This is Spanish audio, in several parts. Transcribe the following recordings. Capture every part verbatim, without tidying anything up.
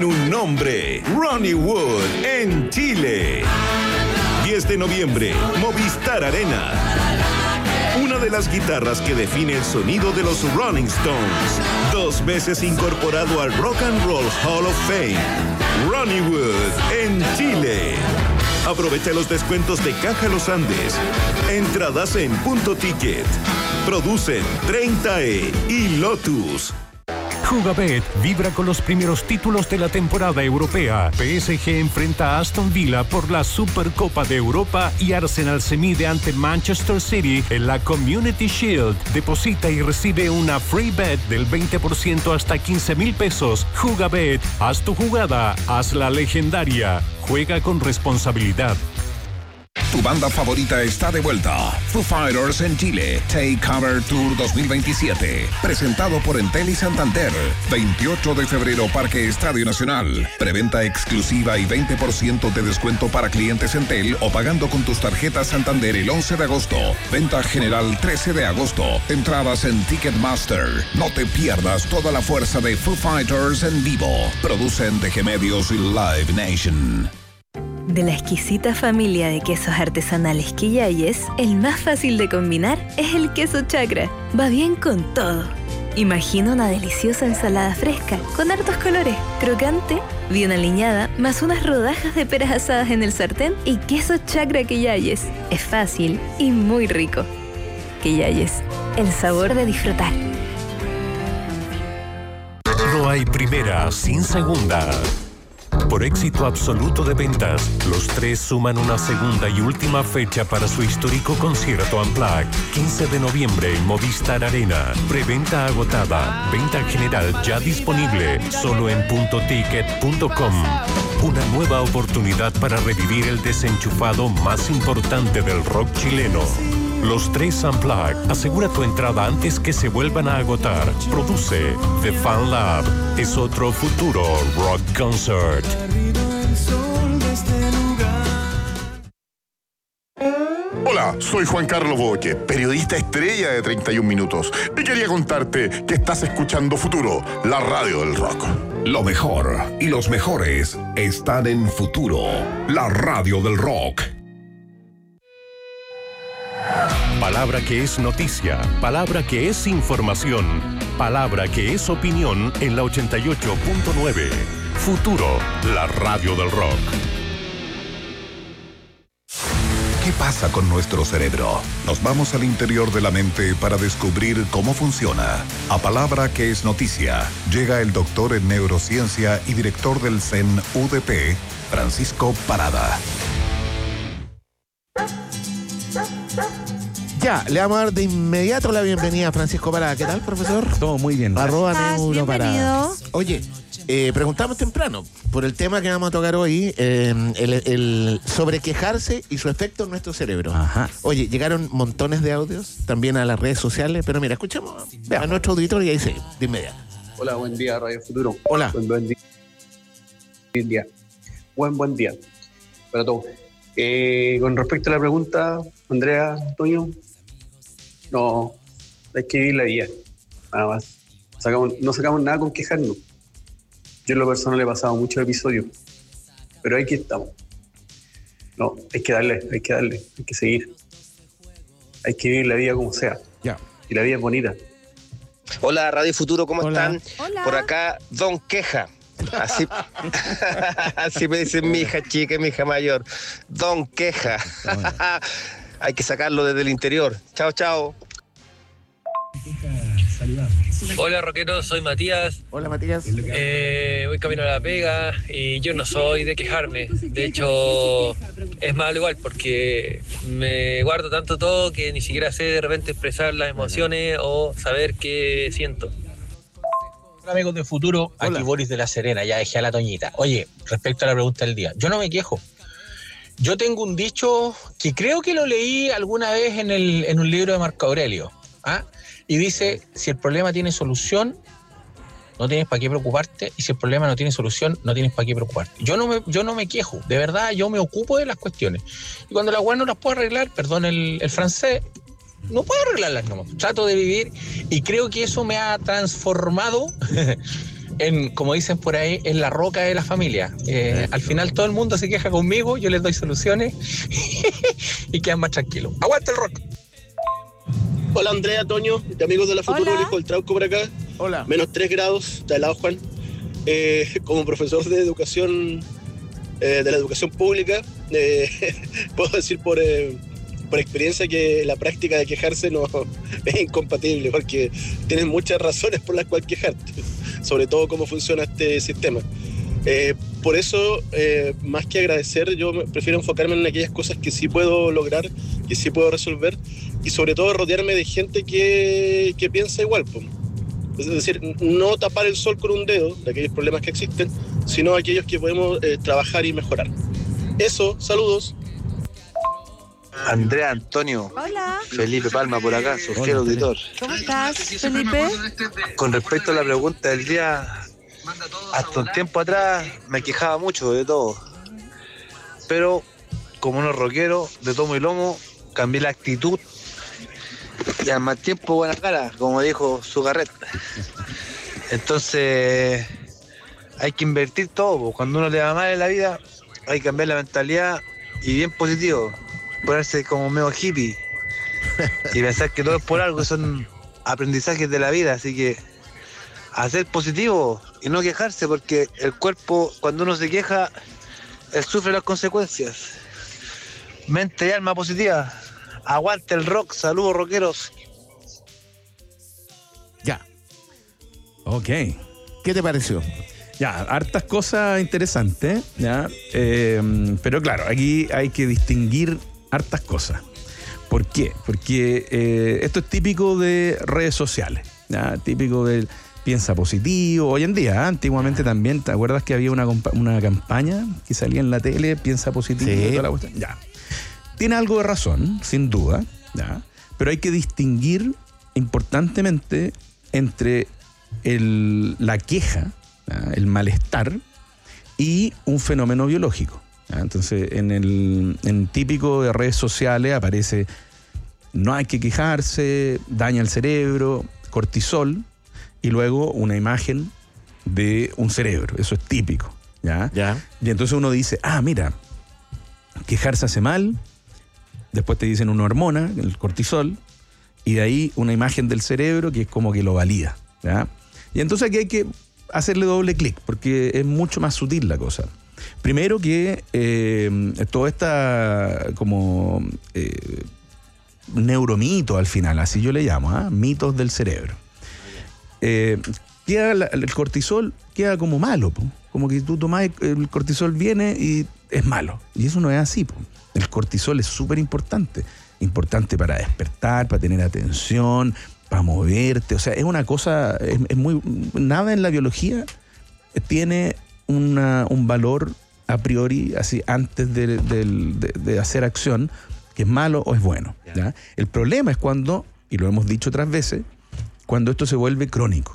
Un nombre, Ronnie Wood en Chile. diez de noviembre, Movistar Arena. Una de las guitarras que define el sonido de los Rolling Stones. Dos veces incorporado al Rock and Roll Hall of Fame. Ronnie Wood en Chile. Aprovecha los descuentos de Caja Los Andes. Entradas en Punto Ticket. Producen treinta E y Lotus. Jugabet vibra con los primeros títulos de la temporada europea. P S G enfrenta a Aston Villa por la Supercopa de Europa y Arsenal se mide ante Manchester City en la Community Shield. Deposita y recibe una free bet del veinte por ciento hasta quince mil pesos. Jugabet, haz tu jugada, hazla legendaria. Juega con responsabilidad. Tu banda favorita está de vuelta. Foo Fighters en Chile. Take Cover Tour dos mil veintisiete. Presentado por Entel y Santander. veintiocho de febrero, Parque Estadio Nacional. Preventa exclusiva y veinte por ciento de descuento para clientes Entel o pagando con tus tarjetas Santander el once de agosto. Venta general trece de agosto. Entradas en Ticketmaster. No te pierdas toda la fuerza de Foo Fighters en vivo. Producen D G Medios y Live Nation. De la exquisita familia de quesos artesanales Quillayes, el más fácil de combinar es el queso chacra. Va bien con todo. Imagina una deliciosa ensalada fresca, con hartos colores, crocante, bien aliñada, más unas rodajas de peras asadas en el sartén y queso chacra Quillayes. Es fácil y muy rico. Quillayes, el sabor de disfrutar. No hay primera sin segunda. Por éxito absoluto de ventas, los tres suman una segunda y última fecha para su histórico concierto Unplugged. quince de noviembre en Movistar Arena. Preventa agotada. Venta general ya disponible. Solo en punto ticket punto com. Una nueva oportunidad para revivir el desenchufado más importante del rock chileno. Los tres Unplugged. Asegura tu entrada antes que se vuelvan a agotar. Produce The Fan Lab. Es otro futuro rock concert. Hola, soy Juan Carlos Boque, periodista estrella de treinta y un minutos. Y quería contarte que estás escuchando Futuro, la radio del rock. Lo mejor y los mejores están en Futuro, la radio del rock. Palabra que es noticia, palabra que es información, palabra que es opinión en la ochenta y ocho punto nueve. Futuro, la radio del rock. ¿Qué pasa con nuestro cerebro? Nos vamos al interior de la mente para descubrir cómo funciona. A palabra que es noticia, llega el doctor en neurociencia y director del C E N U D P, Francisco Parada. Ya, le vamos a dar de inmediato la bienvenida a Francisco Parada. ¿Qué tal, profesor? Todo muy bien. Arroba Bienvenido. Parada. Oye, eh, preguntamos temprano por el tema que vamos a tocar hoy, eh, el, el sobrequejarse y su efecto en nuestro cerebro. Ajá. Oye, llegaron montones de audios también a las redes sociales, pero mira, escuchemos a nuestro auditor y ahí sí, de inmediato. Hola, buen día, Radio Futuro. Hola. Buen, buen día. Buen día. Buen, buen día para todos. Eh, con respecto a la pregunta, Andrea, Antonio, no, hay que vivir la vida, nada más. Sacamos, no sacamos nada con quejarnos. Yo en lo personal he pasado muchos episodios, pero aquí estamos. No, hay que darle, hay que darle, hay que seguir. Hay que vivir la vida como sea. Ya. Y la vida es bonita. Hola, Radio Futuro, ¿cómo Hola. están? Hola. Por acá, Don Queja. Así, así me dicen mi hija chica y mi hija mayor. Don Queja. Hay que sacarlo desde el interior. Chao, chao. Hola, rockeros, soy Matías. Hola, Matías. Eh, voy camino a la pega y yo no soy de quejarme. De hecho, es malo igual porque me guardo tanto todo que ni siquiera sé de repente expresar las emociones o saber qué siento. Hola, amigos de Futuro, aquí Hola. Boris de La Serena, ya dejé a la Toñita. Oye, respecto a la pregunta del día, yo no me quejo. Yo tengo un dicho que creo que lo leí alguna vez en, el, en un libro de Marco Aurelio, ¿ah? Y dice, si el problema tiene solución, no tienes para qué preocuparte, y si el problema no tiene solución, no tienes para qué preocuparte. Yo no me, yo no me quejo, de verdad, yo me ocupo de las cuestiones. Y cuando las weas no las puedo arreglar, perdón el, el francés, no puedo arreglarlas nomás. Trato de vivir y creo que eso me ha transformado en, como dicen por ahí, en la roca de la familia. Eh, al final todo el mundo se queja conmigo, yo les doy soluciones y quedan más tranquilos. ¡Aguanta el rock! Hola Andrea, Toño, de Amigos de la Futuro, el hijo del Trauco por acá. Hola. Menos tres grados, está helado Juan. Eh, como profesor de educación, eh, de la educación pública, eh, puedo decir por, eh, por experiencia que la práctica de quejarse no es incompatible, porque tienes muchas razones por las cuales quejarte, sobre todo cómo funciona este sistema. Eh, por eso, eh, más que agradecer, yo prefiero enfocarme en aquellas cosas que sí puedo lograr, que sí puedo resolver, y sobre todo rodearme de gente que, que piensa igual, pues. Es decir, no tapar el sol con un dedo de aquellos problemas que existen, sino aquellos que podemos eh, trabajar y mejorar. Eso, saludos. Andrea, Antonio. Hola. Felipe Palma por acá, su fiel auditor. ¿Cómo estás, Felipe? Con respecto a la pregunta del día, hasta un tiempo atrás me quejaba mucho de todo. Pero, como unos rockeros de tomo y lomo, cambié la actitud. Y al más tiempo buena cara, como dijo su carreta. Entonces hay que invertir todo. Cuando uno le va mal en la vida, hay que cambiar la mentalidad y bien positivo. Ponerse como medio hippie y pensar que todo es por algo, son aprendizajes de la vida. Así que hacer positivo y no quejarse, porque el cuerpo, cuando uno se queja, él sufre las consecuencias. Mente y alma positiva. Aguante el rock, saludos rockeros. Ya. Ok. ¿Qué te pareció? Ya, hartas cosas interesantes, ya. Eh, pero claro, aquí hay que distinguir hartas cosas. ¿Por qué? Porque eh, esto es típico de redes sociales, ya, típico del piensa positivo. Hoy en día, ¿eh? Antiguamente también, ¿te acuerdas que había una, una campaña que salía en la tele, piensa positivo? Sí. Toda la cuestión? Ya. Tiene algo de razón, sin duda, ¿ya? Pero hay que distinguir importantemente entre el, la queja, ¿ya? El malestar y un fenómeno biológico, ¿ya? Entonces, en el en típico de redes sociales aparece no hay que quejarse, daña el cerebro, cortisol, y luego una imagen de un cerebro. Eso es típico, ¿ya? Ya. Y entonces uno dice, ah, mira, quejarse hace mal. Después te dicen una hormona, el cortisol, y de ahí una imagen del cerebro que es como que lo valida, ¿ya? Y entonces aquí hay que hacerle doble clic, porque es mucho más sutil la cosa. Primero que eh, toda esta como eh, neuromito al final, así yo le llamo, ¿eh? Mitos del cerebro. Eh, queda la, el cortisol queda como malo, po. Como que tú tomás el cortisol viene y es malo. Y eso no es así, po. El cortisol es súper importante. Importante para despertar, para tener atención, para moverte. O sea, es una cosa, es, es muy... Nada en la biología tiene una, un valor a priori, así, antes de, de, de, de hacer acción, que es malo o es bueno, ¿ya? El problema es cuando, y lo hemos dicho otras veces, cuando esto se vuelve crónico,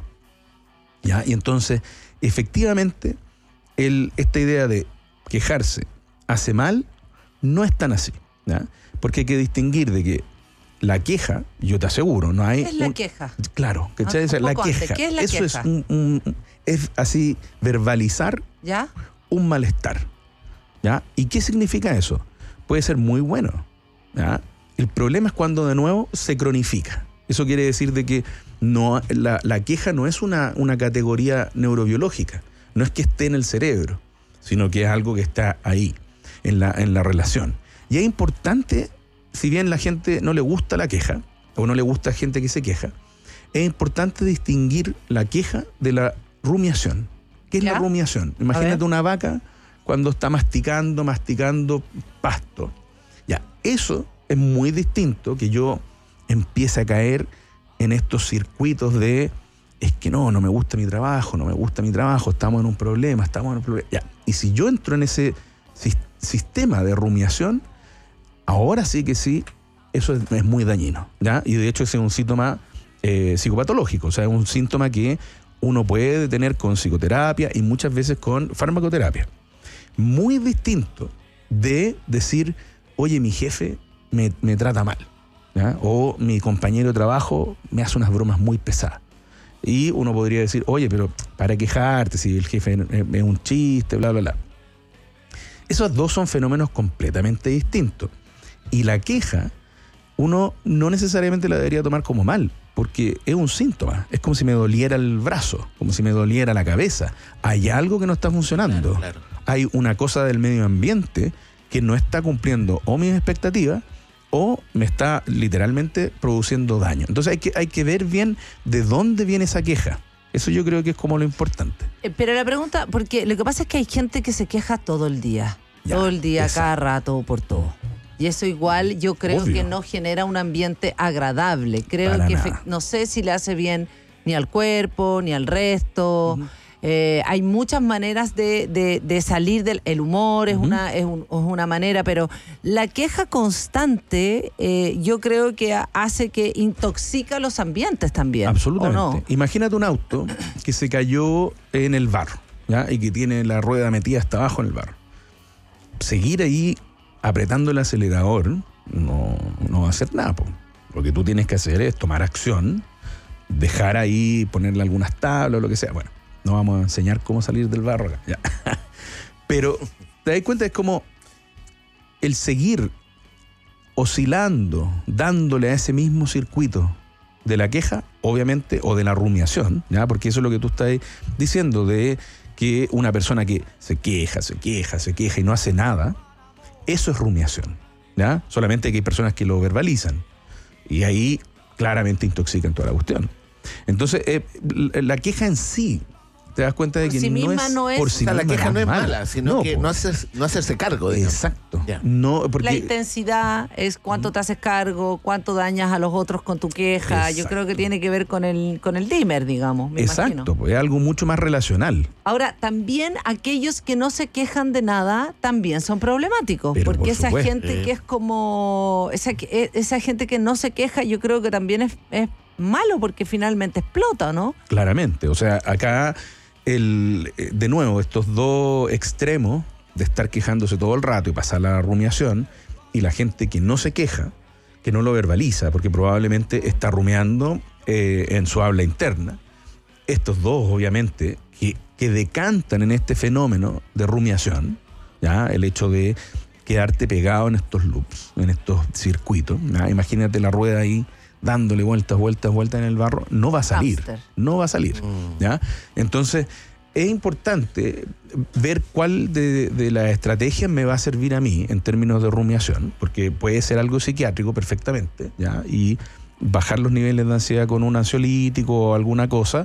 ¿ya? Y entonces, efectivamente, el, esta idea de quejarse hace mal no es tan así, ¿ya? Porque hay que distinguir de que la queja, yo te aseguro, no hay... ¿Qué es la un, queja? Claro, ¿cachai? Ah, La antes, queja. ¿qué es la Eso queja? es un, un, es así, verbalizar ¿Ya? un malestar, ¿ya? ¿Y qué significa eso? Puede ser muy bueno, ¿ya? El problema es cuando de nuevo se cronifica. Eso quiere decir de que no, la, la queja no es una, una categoría neurobiológica, no es que esté en el cerebro, sino que es algo que está ahí, en la, en la relación. Y es importante, si bien la gente no le gusta la queja, o no le gusta gente que se queja, es importante distinguir la queja de la rumiación. ¿Qué es ¿Ya? la rumiación? Imagínate una vaca cuando está masticando, masticando pasto. Ya, eso es muy distinto que yo empiece a caer en estos circuitos de es que no, no me gusta mi trabajo, no me gusta mi trabajo, estamos en un problema, estamos en un problema. Ya. Y si yo entro en ese sis- sistema de rumiación, ahora sí que sí, eso es, es muy dañino, ¿ya? Y de hecho ese es un síntoma eh, psicopatológico, o sea, es un síntoma que uno puede tener con psicoterapia y muchas veces con farmacoterapia. Muy distinto de decir, oye, mi jefe me, me trata mal, ¿ya? O mi compañero de trabajo me hace unas bromas muy pesadas. Y uno podría decir, oye, pero para quejarte, si el jefe es un chiste, bla, bla, bla. Esos dos son fenómenos completamente distintos. Y la queja, uno no necesariamente la debería tomar como mal, porque es un síntoma. Es como si me doliera el brazo, como si me doliera la cabeza. Hay algo que no está funcionando. Claro, claro. Hay una cosa del medio ambiente que no está cumpliendo o mis expectativas o me está literalmente produciendo daño. Entonces hay que, hay que ver bien de dónde viene esa queja. Eso yo creo que es como lo importante. Eh, pero la pregunta, porque lo que pasa es que hay gente que se queja todo el día. Ya, todo el día, exacto. Cada rato, por todo. Y eso igual yo creo Obvio. que no genera un ambiente agradable. Creo Para que, nada. no sé si le hace bien ni al cuerpo, ni al resto. Uh-huh. Eh, hay muchas maneras de, de, de salir del el humor, es, uh-huh. una, es, un, es una manera, pero la queja constante eh, yo creo que hace que intoxica los ambientes también. Absolutamente. ¿O no? Imagínate un auto que se cayó en el barro, ¿ya? Y que tiene la rueda metida hasta abajo en el barro. Seguir ahí apretando el acelerador no, no va a hacer nada, po. Lo que tú tienes que hacer es tomar acción, dejar ahí, ponerle algunas tablas o lo que sea. Bueno, no vamos a enseñar cómo salir del barro acá. Ya. Pero te das cuenta, es como el seguir oscilando, dándole a ese mismo circuito de la queja, obviamente, o de la rumiación, ¿ya? Porque eso es lo que tú estás diciendo, de que una persona que se queja, se queja, se queja y no hace nada, eso es rumiación, ¿ya? Solamente que hay personas que lo verbalizan y ahí claramente intoxican toda la cuestión. Entonces, eh, la queja en sí, te das cuenta de por que sí no, es, no es por sí o sea, misma la queja no es mala, mala, sino no, que no, haces, no hacerse cargo, digamos. Exacto. Yeah. No, porque la intensidad es cuánto te haces cargo, cuánto dañas a los otros con tu queja. Exacto. Yo creo que tiene que ver con el con el dimmer, digamos, me Exacto, imagino. Pues es algo mucho más relacional. Ahora, también aquellos que no se quejan de nada también son problemáticos. Pero porque por esa supuesto. gente Eh. que es como... Esa, esa gente que no se queja, yo creo que también es, es malo porque finalmente explota, ¿no? Claramente. O sea, acá, el, de nuevo, estos dos extremos de estar quejándose todo el rato y pasar la rumiación, y la gente que no se queja, que no lo verbaliza, porque probablemente está rumiando eh, en su habla interna. Estos dos, obviamente, que, que decantan en este fenómeno de rumiación, ¿ya? El hecho de quedarte pegado en estos loops, en estos circuitos, ¿ya? Imagínate la rueda ahí dándole vueltas, vueltas, vueltas en el barro, no va a salir, Hamster. no va a salir, mm. ¿ya? Entonces, es importante ver cuál de, de las estrategias me va a servir a mí en términos de rumiación, porque puede ser algo psiquiátrico perfectamente, ¿ya? Y bajar los niveles de ansiedad con un ansiolítico o alguna cosa.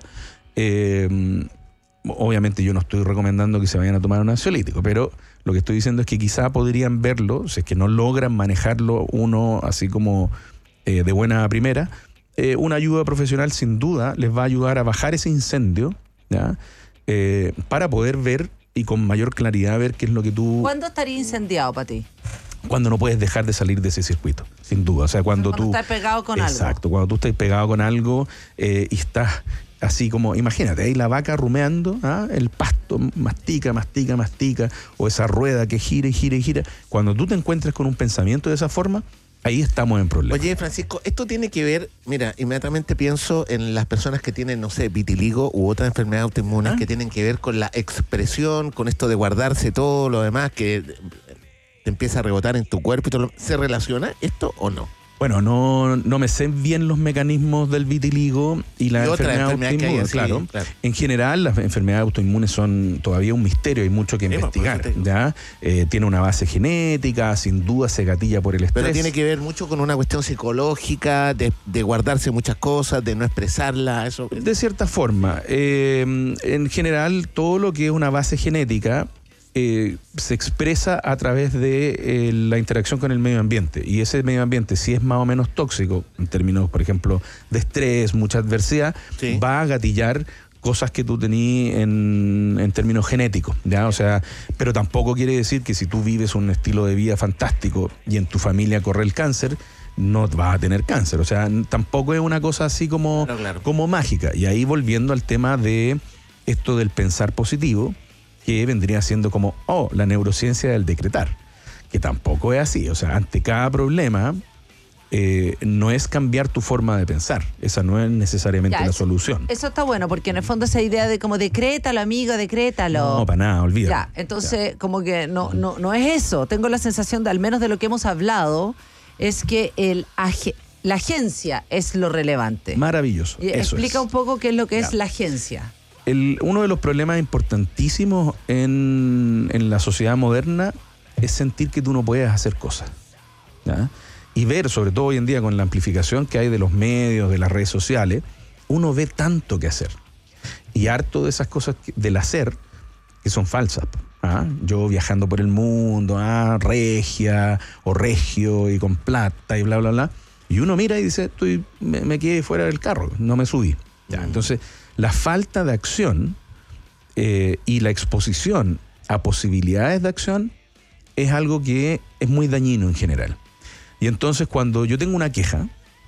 Eh, obviamente yo no estoy recomendando que se vayan a tomar un ansiolítico, pero lo que estoy diciendo es que quizá podrían verlo, si es que no logran manejarlo uno así como eh, de buena primera, eh, una ayuda profesional sin duda les va a ayudar a bajar ese incendio, ¿ya? Eh, para poder ver y con mayor claridad ver qué es lo que tú... ¿Cuándo estaría incendiado para ti? Cuando no puedes dejar de salir de ese circuito, sin duda. O sea, cuando, cuando tú... estás pegado con exacto, algo. Exacto, cuando tú estás pegado con algo eh, y estás así como... Imagínate, ahí la vaca rumeando, ¿ah? El pasto mastica, mastica, mastica, o esa rueda que gira y gira y gira. Cuando tú te encuentres con un pensamiento de esa forma, ahí estamos en problemas. Oye, Francisco, esto tiene que ver, mira, inmediatamente pienso en las personas que tienen, no sé, vitiligo u otras enfermedades autoinmunes, ¿ah? Que tienen que ver con la expresión, con esto de guardarse todo lo demás, que te empieza a rebotar en tu cuerpo y todo lo... ¿Se relaciona esto o no? Bueno, no, no me sé bien los mecanismos del vitiligo y la enfermedad autoinmune, sí, claro. claro. En general, las enfermedades autoinmunes son todavía un misterio, hay mucho que sí, investigar, ¿ya? Eh, tiene una base genética, sin duda se gatilla por el estrés. Pero tiene que ver mucho con una cuestión psicológica, de, de guardarse muchas cosas, de no expresarlas, eso. De cierta forma. Eh, en general, todo lo que es una base genética Eh, se expresa a través de eh, la interacción con el medio ambiente, y ese medio ambiente, si es más o menos tóxico en términos, por ejemplo, de estrés, mucha adversidad, sí, va a gatillar cosas que tú tenías en, en términos genéticos, ¿ya? O sea, pero tampoco quiere decir que si tú vives un estilo de vida fantástico y en tu familia corre el cáncer, no vas a tener cáncer. O sea, tampoco es una cosa así como, claro, claro, como mágica. Y ahí volviendo al tema de esto del pensar positivo, que vendría siendo como, oh, la neurociencia del decretar, que tampoco es así. O sea, ante cada problema, eh, no es cambiar tu forma de pensar. Esa no es necesariamente Ya, la eso- solución. Eso está bueno, porque en el fondo esa idea de como decrétalo, amigo, decrétalo. No, para nada, olvídalo. Ya, entonces como que no, no, no es eso. Tengo la sensación de, al menos de lo que hemos hablado, es que el age- la agencia es lo relevante. Maravilloso. Y Eso explica es. un poco qué es lo que es Ya. la agencia. El, uno de los problemas importantísimos en, en la sociedad moderna es sentir que tú no puedes hacer cosas. ¿Ya? Y ver, sobre todo hoy en día con la amplificación que hay de los medios, de las redes sociales, uno ve tanto que hacer. Y harto de esas cosas que- del hacer que son falsas. ¿Ah? Yo viajando por el mundo, ah, regia o regio y con plata y bla, bla, bla. Y uno mira y dice, estoy, me, me quedé fuera del carro, no me subí. Ya, entonces, la falta de acción eh, y la exposición a posibilidades de acción es algo que es muy dañino en general. Y entonces cuando yo tengo una queja,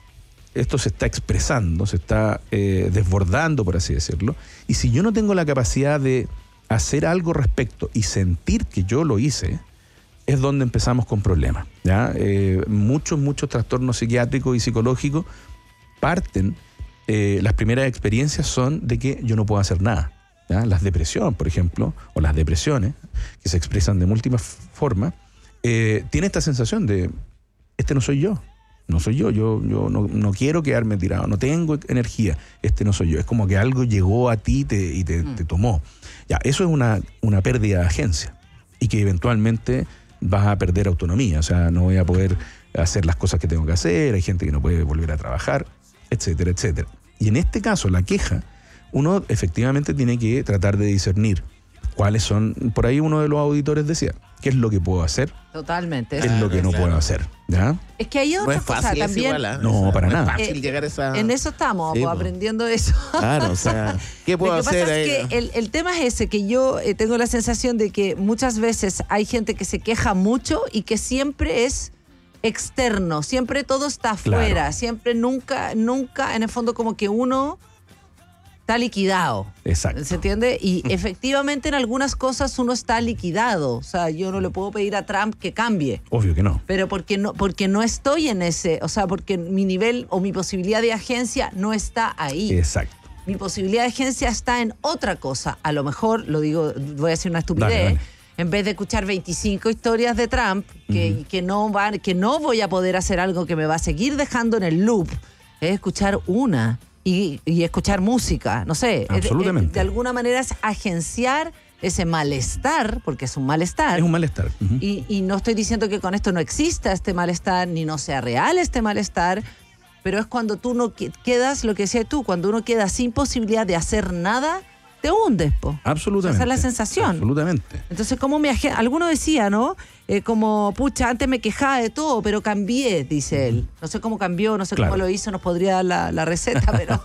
esto se está expresando, se está eh, desbordando, por así decirlo, y si yo no tengo la capacidad de hacer algo respecto y sentir que yo lo hice, es donde empezamos con problemas. ¿Ya? Eh, muchos, muchos trastornos psiquiátricos y psicológicos parten, eh, las primeras experiencias son de que yo no puedo hacer nada. ¿Ya? Las depresiones, por ejemplo, o las depresiones, que se expresan de múltiples formas, eh, tiene esta sensación de, este no soy yo, no soy yo, yo, yo no, no quiero quedarme tirado, no tengo energía, este no soy yo. Es como que algo llegó a ti te, y te, mm. te tomó. Ya, eso es una, una pérdida de agencia y que eventualmente vas a perder autonomía, o sea, no voy a poder hacer las cosas que tengo que hacer, hay gente que no puede volver a trabajar, etcétera, etcétera. Y en este caso, la queja, uno efectivamente tiene que tratar de discernir cuáles son, por ahí uno de los auditores decía, ¿qué es lo que puedo hacer? Totalmente. ¿Qué es lo que no puedo hacer? ¿Ya? Es que hay otra No es cosa fácil, es también. igual, ¿ah? No, para no nada. es fácil Eh, llegar a esa... En eso estamos, Sí, pues, po. aprendiendo eso. Claro, o sea, ¿qué puedo Lo que hacer pasa ahí? es que el, el tema es ese, que yo eh, tengo la sensación de que muchas veces hay gente que se queja mucho y que siempre es externo, siempre todo está afuera, Claro. siempre nunca, nunca, en el fondo como que uno está liquidado. Exacto. ¿Se entiende? Y efectivamente en algunas cosas uno está liquidado. O sea, yo no le puedo pedir a Trump que cambie. Obvio que no. Pero porque no, porque no estoy en ese, o sea, porque mi nivel o mi posibilidad de agencia no está ahí. Exacto. Mi posibilidad de agencia está en otra cosa. A lo mejor, lo digo, voy a decir una estupidez, Dale, dale. en vez de escuchar veinticinco historias de Trump, que, Ujú. que, no van, que no voy a poder hacer algo que me va a seguir dejando en el loop, es escuchar una y, y escuchar música, no sé. es- Absolutamente. es- de alguna manera es agenciar ese malestar, porque es un malestar. Es un malestar. Ujú. Y, y no estoy diciendo que con esto no exista este malestar, ni no sea real este malestar, pero es cuando tú no que- quedas, lo que decías tú, cuando uno queda sin posibilidad de hacer nada, te hundes, po. Absolutamente. Esa es la sensación. Absolutamente. Entonces, ¿cómo me agen- alguno decía, ¿no? Eh, como, pucha, antes me quejaba de todo, pero cambié, dice él. No sé cómo cambió, no sé Claro. cómo lo hizo, nos podría dar la, la receta, pero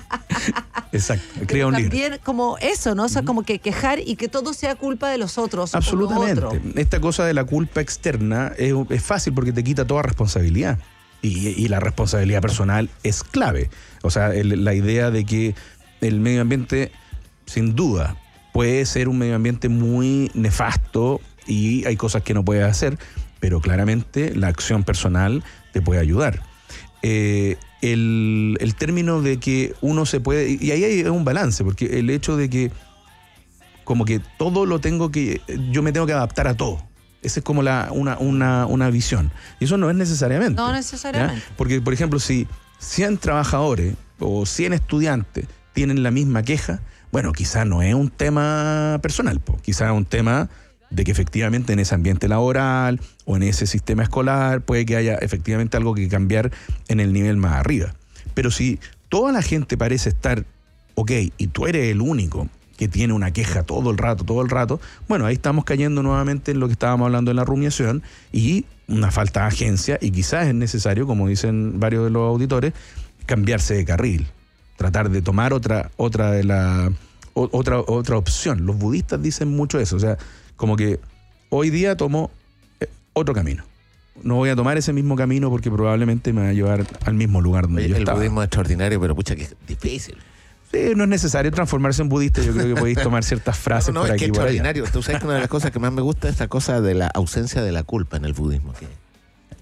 Exacto. Crea un libro. también como eso, ¿no? O sea, como que quejar y que todo sea culpa de los otros. o lo Absolutamente. otro. Esta cosa de la culpa externa es, es fácil porque te quita toda responsabilidad. Y, y la responsabilidad personal es clave. O sea, el- la idea de que el medio ambiente, sin duda, puede ser un medio ambiente muy nefasto y hay cosas que no puedes hacer, pero claramente la acción personal te puede ayudar. Eh, el, el término de que uno se puede... Y ahí hay un balance, porque el hecho de que como que todo lo tengo que... Yo me tengo que adaptar a todo. Esa es como la, una, una, una visión. Y eso no es necesariamente. No ¿ya? necesariamente. Porque, por ejemplo, si cien trabajadores o cien estudiantes tienen la misma queja, bueno, quizás no es un tema personal, po. Quizás es un tema de que efectivamente en ese ambiente laboral o en ese sistema escolar puede que haya efectivamente algo que cambiar en el nivel más arriba. Pero si toda la gente parece estar ok y tú eres el único que tiene una queja todo el rato, todo el rato, bueno, ahí estamos cayendo nuevamente en lo que estábamos hablando en la rumiación y una falta de agencia, y quizás es necesario, como dicen varios de los auditores, cambiarse de carril, tratar de tomar otra, otra de la o- otra, otra opción. Los budistas dicen mucho eso, o sea, como que hoy día tomo eh, otro camino. No voy a tomar ese mismo camino porque probablemente me va a llevar al mismo lugar donde Oye, yo el estaba. budismo es extraordinario, pero pucha que es difícil. Sí, no es necesario transformarse en budista, yo creo que podéis tomar ciertas frases No, no, por es aquí que y por allá. extraordinario. Tú sabes que una de las cosas que más me gusta es esta cosa de la ausencia de la culpa en el budismo. Que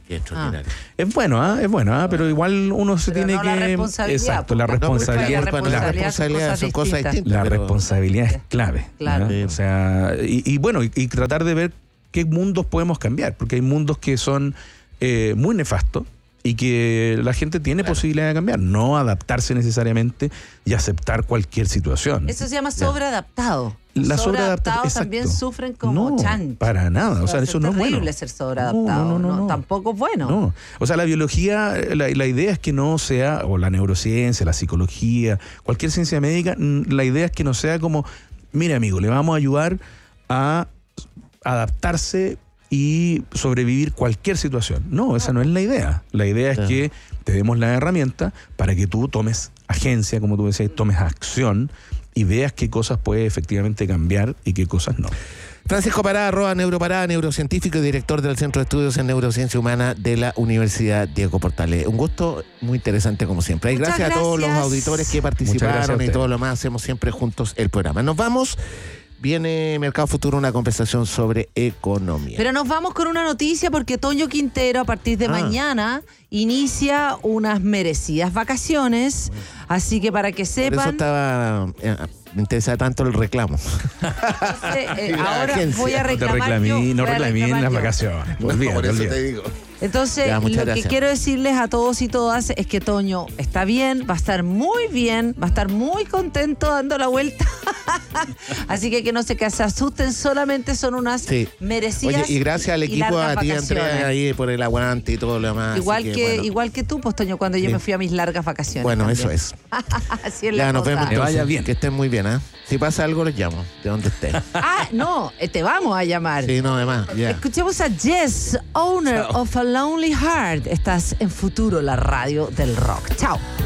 Qué extraordinario. Ah. Es bueno, ¿ah? Es bueno, ¿ah? Pero igual uno se pero tiene no que... la responsabilidad, Exacto, la responsabilidad. No, la responsabilidad, la responsabilidad son cosas distintas. La pero... responsabilidad es clave. Claro. ¿no? O sea, y, y bueno, y, y tratar de ver qué mundos podemos cambiar, porque hay mundos que son eh, muy nefastos y que la gente tiene claro. posibilidad de cambiar, no adaptarse necesariamente y aceptar cualquier situación. Eso se llama sobreadaptado. La sobreadaptados también sufren como no, chanchos. Para nada, o sea, eso no es bueno. Es terrible ser sobreadaptado, no, no, no, no, tampoco es bueno. No, o sea, la biología, la, la idea es que no sea, o la neurociencia, la psicología, cualquier ciencia médica, la idea es que no sea como, mire amigo, le vamos a ayudar a adaptarse y sobrevivir cualquier situación. No, esa no es la idea. La idea es que te demos la herramienta para que tú tomes agencia, como tú decías, tomes acción y veas qué cosas puedes efectivamente cambiar y qué cosas no. Francisco Pará, arroba Neuropará, neurocientífico y director del Centro de Estudios en Neurociencia Humana de la Universidad Diego Portales. Un gusto muy interesante como siempre. Y gracias, gracias a todos los auditores que participaron y todo lo más. Hacemos siempre juntos el programa. Nos vamos. Viene Mercado Futuro, una conversación sobre economía. Pero nos vamos con una noticia porque Toño Quintero a partir de ah. mañana inicia unas merecidas vacaciones. Bueno. Así que para que sepan... Por eso estaba... Eh, me interesa tanto el reclamo. Entonces, eh, ahora voy a reclamar No reclamí, yo, no reclamé en las yo. vacaciones. No, olvídate, por eso olvídate. Te digo. Entonces, ya, lo gracias. que quiero decirles a todos y todas es que Toño está bien, va a estar muy bien, va a estar muy contento dando la vuelta. Así que que no se, que se asusten, solamente son unas sí. merecidas. Oye, y gracias al equipo, a ti, Andrea, ahí por el aguante y todo lo demás. Igual que, que bueno. igual que tú, pues Toño, cuando yo sí. me fui a mis largas vacaciones. Bueno, también. eso es. Así es ya, la nos cosa. vemos. Que vaya bien. Que estén muy bien, ¿ah? ¿eh? Si pasa algo, les llamo, de donde estén. Ah, no, te vamos a llamar. Sí, no, además, ya. Escuchemos a Jess, owner Chao. of a Lonely Heart. Estás en Futuro, la radio del rock. Chao.